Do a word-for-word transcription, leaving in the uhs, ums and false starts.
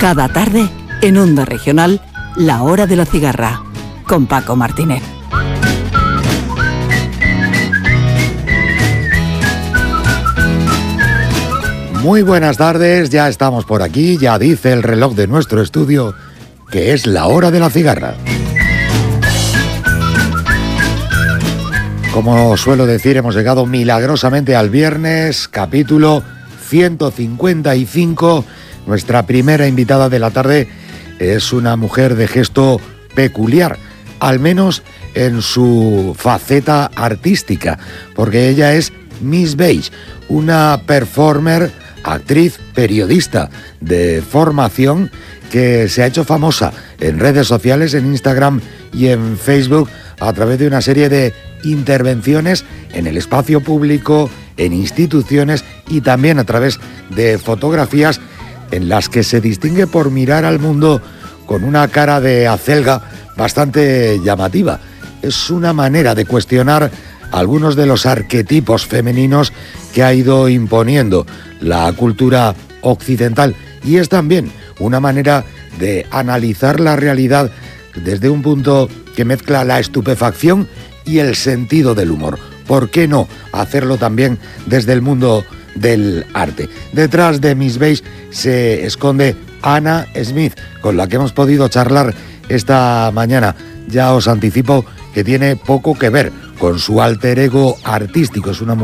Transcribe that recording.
Cada tarde, en Onda Regional, La Hora de la Cigarra, con Paco Martínez. Muy buenas tardes, ya estamos por aquí, ya dice el reloj de nuestro estudio que es la hora de la cigarra. Como suelo decir, hemos llegado milagrosamente al viernes, capítulo ciento cincuenta y cinco. Nuestra primera invitada de la tarde es una mujer de gesto peculiar, al menos en su faceta artística, porque ella es Miss Beige, una performer, actriz, periodista de formación que se ha hecho famosa en redes sociales, en Instagram y en Facebook, a través de una serie de intervenciones en el espacio público, en instituciones y también a través de fotografías en las que se distingue por mirar al mundo con una cara de acelga bastante llamativa. Es una manera de cuestionar algunos de los arquetipos femeninos que ha ido imponiendo la cultura occidental, y es también una manera de analizar la realidad desde un punto que mezcla la estupefacción y el sentido del humor. ¿Por qué no hacerlo también desde el mundo del arte? Detrás de Miss Beige se esconde Anna Smith, con la que hemos podido charlar esta mañana. Ya os anticipo que tiene poco que ver con su alter ego artístico. Es una mujer